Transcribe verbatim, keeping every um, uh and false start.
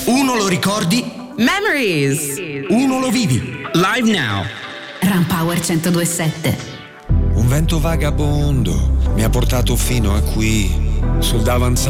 Uno lo ricordi, Memories. uno lo vivi. Live Now. Runpower centodue e sette. Un vento vagabondo mi ha portato fino a qui, sul davanzale